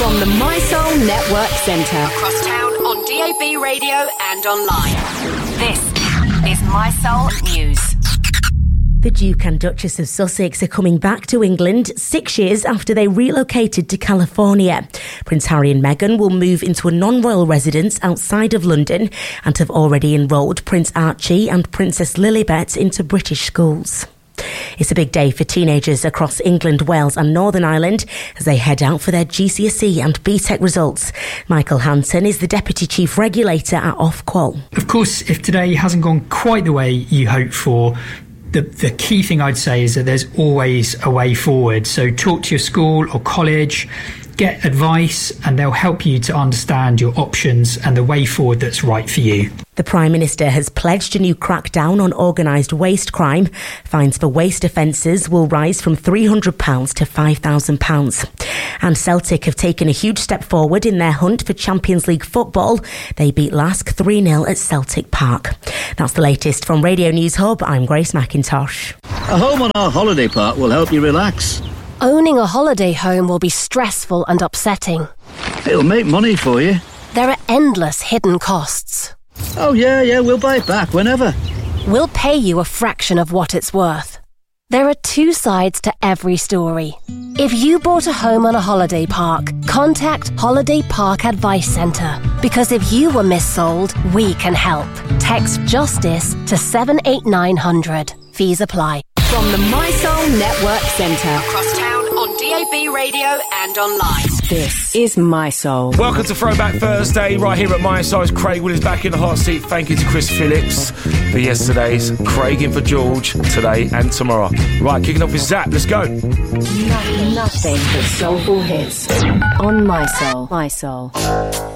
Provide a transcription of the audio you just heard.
From the My Soul Network Centre. Across town on DAB radio and online. This is My Soul News. The Duke and Duchess of Sussex are coming back to England 6 years after they relocated to California. Prince Harry and Meghan will move into a non-royal residence outside of London and have already enrolled Prince Archie and Princess Lilibet into British schools. It's a big day for teenagers across England, Wales and Northern Ireland as they head out for their GCSE and BTEC results. Michael Hanson is the Deputy Chief Regulator at Ofqual. Of course, if today hasn't gone quite the way you hoped for, the key thing I'd say is that there's always a way forward. So talk to your school or college, get advice, and they'll help you to understand your options and the way forward that's right for you. The Prime Minister has pledged a new crackdown on organised waste crime. Fines for waste offences will rise from £300 to £5,000. And Celtic have taken a huge step forward in their hunt for Champions League football. They beat Lask 3-0 at Celtic Park. That's the latest from Radio News Hub. I'm Grace McIntosh. A home on our holiday park will help you relax. Owning a holiday home will be stressful and upsetting. It'll make money for you. There are endless hidden costs. Oh, yeah, we'll buy it back whenever. We'll pay you a fraction of what it's worth. There are two sides to every story. If you bought a home on a holiday park, contact Holiday Park Advice Centre. Because if you were missold, we can help. Text JUSTICE to 78900. Fees apply. From the My Soul Network Centre. Across town on DAB radio and online. This is My Soul. Welcome to Throwback Thursday, right here at My Soul. Craig Will is back in the hot seat. Thank you to Chris Phillips for yesterday's. Craig in for George today and tomorrow. Right, kicking off with Zap. Let's go. Nothing but soulful hits on My Soul. My Soul.